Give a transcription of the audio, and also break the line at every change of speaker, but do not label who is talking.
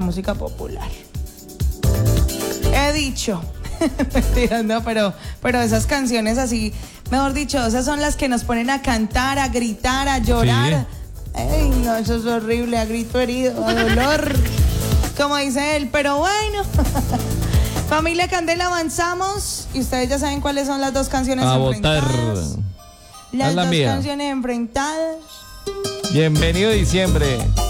música popular. He dicho. Mentiras, no, pero esas canciones así, mejor dicho, esas son las que nos ponen a cantar, a gritar, a llorar. Sí. Ay, no, eso es horrible, a grito herido, a dolor, como dice él, pero bueno. Familia Candela, avanzamos y ustedes ya saben cuáles son las dos canciones
a
enfrentadas.
Votar.
Las
la
dos
mía.
canciones enfrentadas.
Bienvenido diciembre.